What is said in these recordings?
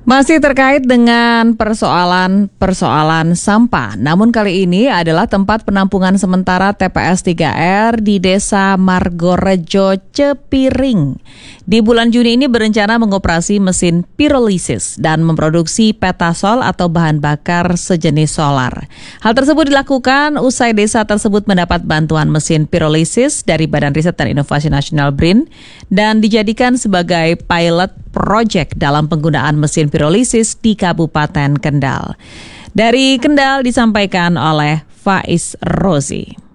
Masih terkait dengan persoalan sampah, namun kali ini adalah tempat penampungan sementara TPS 3R di Desa Margorejo, Cepiring. Di bulan Juni ini berencana mengoperasi mesin pirolisis dan memproduksi petasol atau bahan bakar sejenis solar. Hal tersebut dilakukan usai desa tersebut mendapat bantuan mesin pirolisis dari Badan Riset dan Inovasi Nasional BRIN dan dijadikan sebagai pilot project dalam penggunaan mesin pirolisis di Kabupaten Kendal. Dari Kendal disampaikan oleh Faiz Rozi.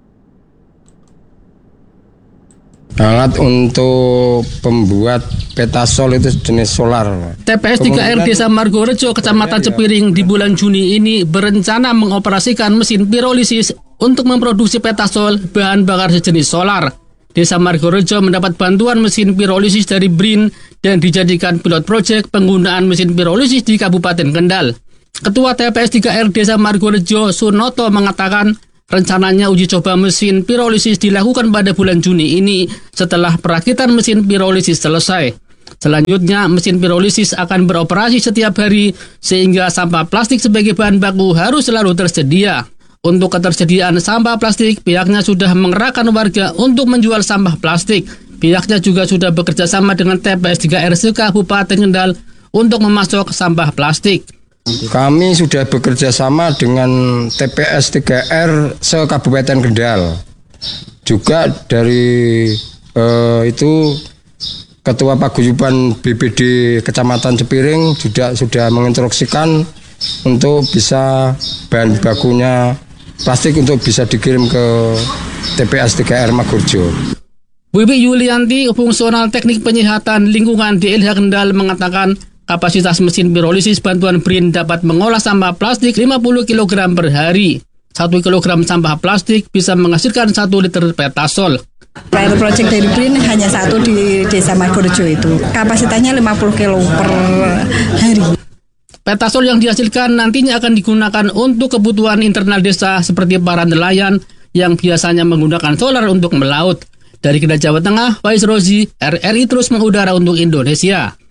Alat untuk pembuat petasol itu jenis solar. TPS 3R Desa Margorejo, Kecamatan Cepiring di bulan Juni ini berencana mengoperasikan mesin pirolisis untuk memproduksi petasol bahan bakar sejenis solar. Desa Margorejo mendapat bantuan mesin pirolisis dari BRIN dan dijadikan pilot project penggunaan mesin pirolisis di Kabupaten Kendal. Ketua TPS 3R Desa Margorejo, Sunoto, mengatakan rencananya uji coba mesin pirolisis dilakukan pada bulan Juni ini setelah perakitan mesin pirolisis selesai. Selanjutnya, mesin pirolisis akan beroperasi setiap hari sehingga sampah plastik sebagai bahan baku harus selalu tersedia. Untuk ketersediaan sampah plastik, pihaknya sudah mengerahkan warga untuk menjual sampah plastik. Pihaknya juga sudah bekerja sama dengan TPS 3R se-Kabupaten Kendal untuk memasok sampah plastik. Kami sudah bekerja sama dengan TPS 3R se-Kabupaten Kendal. Juga dari itu Ketua Paguyuban BPD Kecamatan Cepiring juga sudah menginstruksikan untuk bisa bahan bakunya plastik untuk bisa dikirim ke TPS 3R Margorejo. Wibi Yulianti, Fungsional Teknik Penyihatan Lingkungan DLH Kendal, mengatakan kapasitas mesin pirolisis bantuan BRIN dapat mengolah sampah plastik 50 kg per hari. 1 kg sampah plastik bisa menghasilkan 1 liter petasol. Pilot project dari BRIN hanya satu di Desa Margorejo itu. Kapasitasnya 50 kg per hari. Petasol yang dihasilkan nantinya akan digunakan untuk kebutuhan internal desa seperti para nelayan yang biasanya menggunakan solar untuk melaut. Dari Kendal, Jawa Tengah, Faiz Rozi, RRI terus mengudara untuk Indonesia.